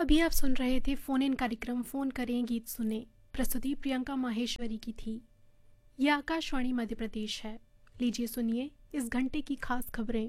अभी आप सुन रहे थे फोन इन कार्यक्रम फोन करें गीत सुने। प्रस्तुति प्रियंका माहेश्वरी की थी। यह आकाशवाणी मध्य प्रदेश है। लीजिए सुनिए इस घंटे की खास खबरें।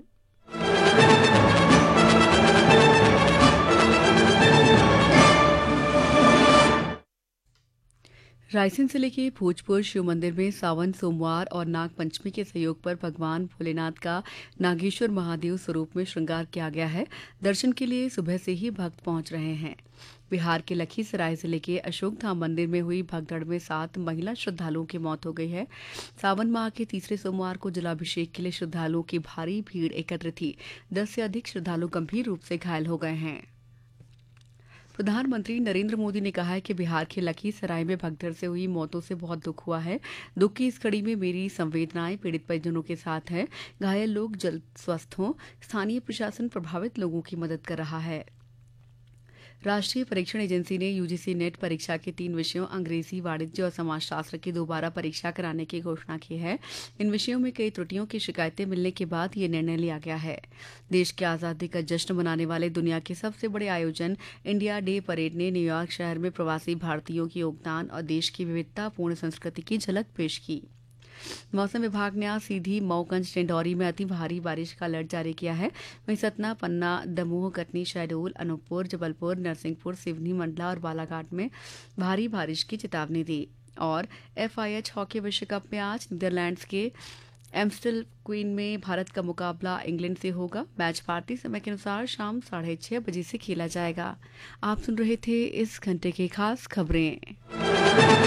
रायसेन जिले के भोजपुर शिव मंदिर में सावन सोमवार और नाग पंचमी के सहयोग पर भगवान भोलेनाथ का नागेश्वर महादेव स्वरूप में श्रृंगार किया गया है। दर्शन के लिए सुबह से ही भक्त पहुंच रहे हैं। बिहार के लखीसराय जिले के अशोकधाम मंदिर में हुई भगदड़ में 7 महिला श्रद्धालुओं की मौत हो गई है। सावन माह के तीसरे सोमवार को जलाभिषेक के लिए श्रद्धालुओं की भारी भीड़ एकत्र थी। 10 से अधिक श्रद्धालु गंभीर रूप से घायल हो गए हैं। प्रधानमंत्री नरेंद्र मोदी ने कहा है कि बिहार के लखीसराय में भगदड़ से हुई मौतों से बहुत दुख हुआ है। दुख की इस कड़ी में मेरी संवेदनाएं पीड़ित परिजनों के साथ है। घायल लोग जल्द स्वस्थ हों। स्थानीय प्रशासन प्रभावित लोगों की मदद कर रहा है। राष्ट्रीय परीक्षण एजेंसी ने यूजीसी नेट परीक्षा के 3 विषयों अंग्रेजी, वाणिज्य और समाजशास्त्र की दोबारा परीक्षा कराने की घोषणा की है। इन विषयों में कई त्रुटियों की शिकायतें मिलने के बाद ये निर्णय लिया गया है। देश की आज़ादी का जश्न मनाने वाले दुनिया के सबसे बड़े आयोजन इंडिया डे परेड ने न्यूयॉर्क शहर में प्रवासी भारतीयों के योगदान और देश की विविधतापूर्ण संस्कृति की झलक पेश की। मौसम विभाग ने आज सीधी, मऊगंज, डिंडौरी में अति भारी बारिश का अलर्ट जारी किया है। वहीं सतना, पन्ना, दमोह, कटनी, शहडोल, अनूपपुर, जबलपुर, नरसिंहपुर, सिवनी, मंडला और बालाघाट में भारी बारिश की चेतावनी दी। और FIH हॉकी विश्व कप में आज नीदरलैंड्स के एम्स्टल क्वीन में भारत का मुकाबला इंग्लैंड से होगा। मैच भारतीय समय के अनुसार शाम 6:30 बजे से खेला जाएगा। आप सुन रहे थे इस घंटे की खास खबरें।